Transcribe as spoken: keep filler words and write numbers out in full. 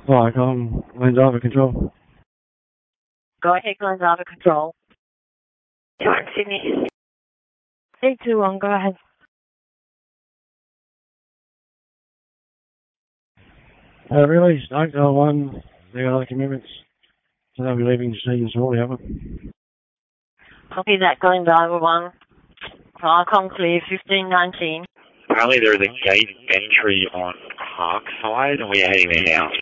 Right, um, Glendiver Control. Go ahead, Glendiver Control. York, Sydney. three two one, go ahead. Uh, really, eight oh one, the other commitments. So they'll be leaving Stephen shortly, have we? Copy that, Glendiver one. Icon clear, fifteen nineteen. Apparently there is a gate entry on Parkside, and we're heading there now.